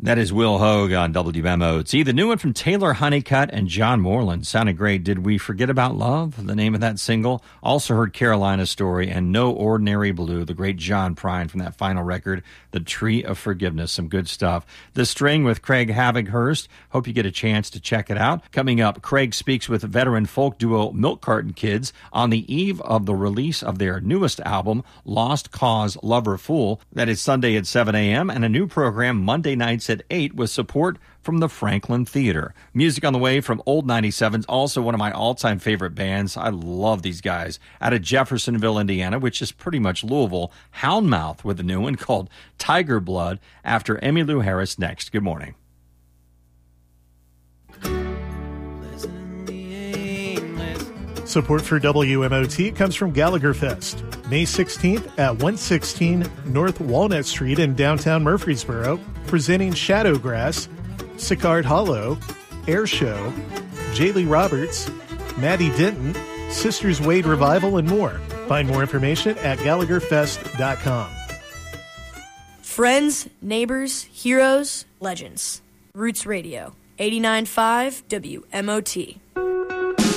That is Will Hogue on WMOT. The new one from Taylor Honeycutt and John Moreland sounded great. Did We Forget About Love? The name of that single. Also heard Carolina Story and No Ordinary Blue, the great John Prine from that final record, The Tree of Forgiveness. Some good stuff. The String with Craig Havighurst. Hope you get a chance to check it out. Coming up, Craig speaks with veteran folk duo Milk Carton Kids on the eve of the release of their newest album, Lost Cause Lover Fool. That is Sunday at 7 a.m. and a new program Monday nights at 8 with support from the Franklin Theater. Music on the way from Old 97's, also one of my all-time favorite bands. I love these guys. Out of Jeffersonville, Indiana, which is pretty much Louisville, Houndmouth with a new one called Tiger Blood after Emmylou Harris next. Good morning. Support for WMOT comes from Gallagher Fest, May 16th at 116 North Walnut Street in downtown Murfreesboro, presenting Shadowgrass, Sicard Hollow, Air Show, Jaylee Roberts, Maddie Denton, Sisters Wade Revival, and more. Find more information at GallagherFest.com. Friends, neighbors, heroes, legends. Roots Radio, 89.5 WMOT.